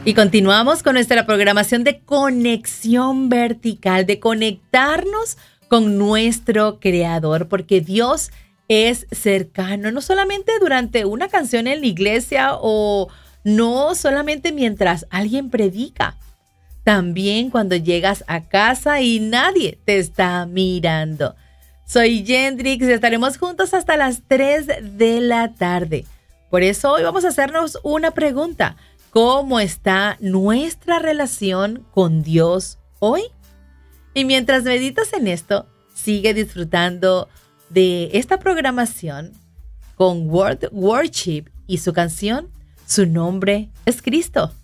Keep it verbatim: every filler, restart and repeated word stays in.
Y continuamos con nuestra programación de conexión vertical, de conectarnos con nuestro Creador, porque Dios es cercano, no solamente durante una canción en la iglesia o no solamente mientras alguien predica, también cuando llegas a casa y nadie te está mirando. Soy Yendrix y estaremos juntos hasta las tres de la tarde. Por eso hoy vamos a hacernos una pregunta. ¿Cómo está nuestra relación con Dios hoy? Y mientras meditas en esto, sigue disfrutando de esta programación con World Worship y su canción Su nombre es Cristo.